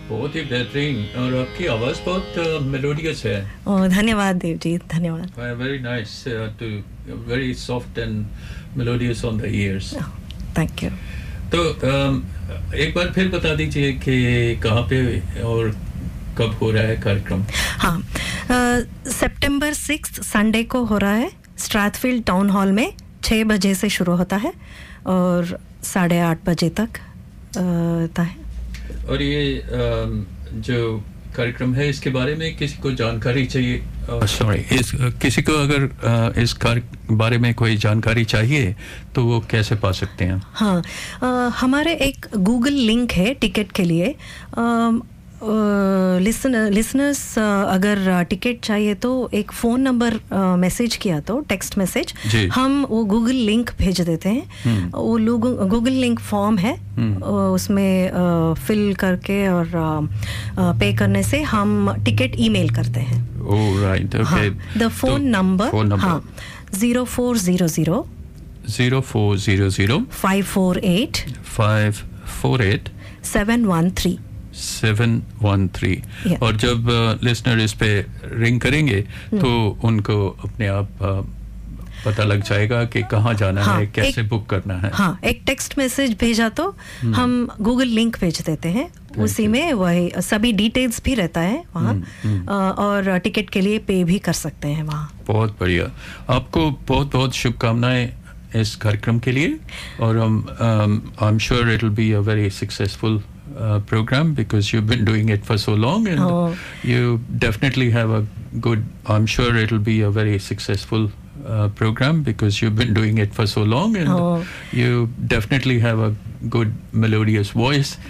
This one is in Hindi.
बहुत ही बेहतरीन और आपकी आवाज़ बहुत मेलोडियस है. ओह धन्यवाद देव जी, धन्यवाद. Very nice to very soft and melodious on the ears. Thank you. तो एक बार फिर बता दीजिए कि कहाँ पे और कब हो रहा है कार्यक्रम. हाँ, सितंबर 6 संडे को हो रहा है. स्ट्रैथफील्ड टाउन हॉल में 6 बजे से शुरू होता है और 8:30 बजे तक होता है. और ये जो कार्यक्रम है इसके बारे में किसी को जानकारी चाहिए, किसी को अगर इस बारे में कोई जानकारी चाहिए तो वो कैसे पा सकते हैं? हाँ, हमारे एक गूगल लिंक है टिकट के लिए. लिसनर्स अगर टिकट चाहिए तो एक फ़ोन नंबर मैसेज किया तो टेक्स्ट मैसेज हम वो गूगल लिंक भेज देते हैं. वो गूगल लिंक फॉर्म है, उसमें फिल करके और पे करने से हम टिकट ईमेल करते हैं. Oh right, okay. The phone number हाँ 0400 548 713. और जब लिसनर इस पे रिंग करेंगे तो उनको अपने आप पता लग जाएगा कि कहाँ जाना है, कैसे बुक करना है. हाँ, एक टेक्स्ट मैसेज भेजा तो हम गूगल लिंक भेज देते हैं. उसी में वही सभी डिटेल्स भी रहता है वहाँ और टिकट के लिए पे भी कर सकते हैं वहाँ. बहुत बढ़िया. आपको बहुत बहुत शुभकामनाएं इस कार्यक्रम के लिए और I am sure it will be a very successful program because you've been doing it for so long and you definitely have a good, I'm sure it will be a very successful program because you've been doing it for so long and you definitely have a good melodious voice.